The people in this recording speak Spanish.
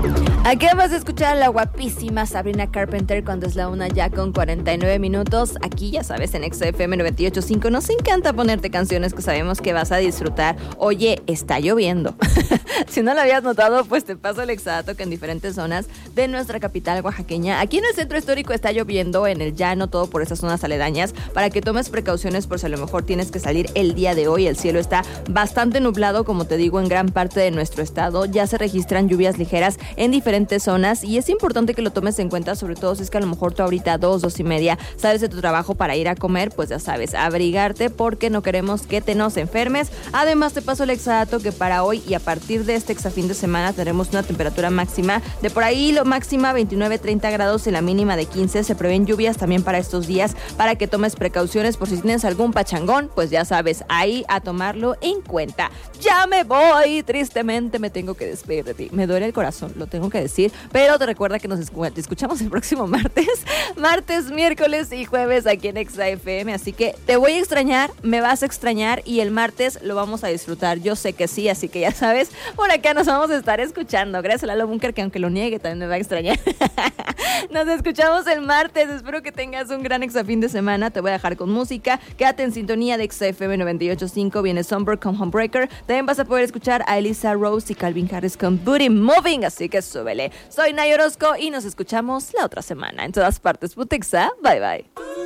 Acabas de escuchar a la guapísima Sabrina Carpenter cuando es la 1 ya con 49 minutos. Aquí, ya sabes, en XFM 98.5 nos encanta ponerte canciones que sabemos que vas a disfrutar. Oye, está lloviendo. Si no lo habías notado, pues te paso el exadato que en diferentes zonas de nuestra capital oaxaqueña. Aquí en el centro histórico está lloviendo, en el llano, todo por esas zonas aledañas, para que tomes precauciones por si a lo mejor tienes que salir el día de hoy. El cielo está bastante nublado, como te digo, en gran parte de nuestro estado. Ya se registran lluvias ligeras en diferentes zonas y es importante que lo tomes en cuenta, sobre todo si es que a lo mejor tú ahorita 2:30 sales de tu trabajo para ir a comer, pues ya sabes, abrigarte porque no queremos que te nos enfermes. Además te paso el exadato que para hoy y a partir de este exafín de semana tenemos una temperatura máxima de por ahí lo máxima 29-30 grados y la mínima de 15. Se prevén lluvias también para estos días para que tomes precauciones por si tienes algún pachangón, pues ya sabes, ahí a tomarlo en cuenta. Ya me voy, tristemente me tengo que despedir de ti. Me duele el corazón, lo tengo que decir, pero te recuerda que nos escuchamos el próximo martes, miércoles y jueves aquí en XFM, así que te voy a extrañar, me vas a extrañar y el martes lo vamos a disfrutar, yo sé que sí, así que ya sabes, por acá nos vamos a estar escuchando. Gracias a Lalo Bunker, que aunque lo niegue también me va a extrañar. Nos escuchamos el martes, espero que tengas un gran exafín de semana. Te voy a dejar con música, quédate en sintonía de XFM 98.5, viene Somber con Homebreaker, también vas a poder escuchar a Elisa Rose y Calvin Harris con Booty Moving, así que súbele. Soy Nay Orozco y nos escuchamos la otra semana. En todas partes, Putexa. Bye, bye.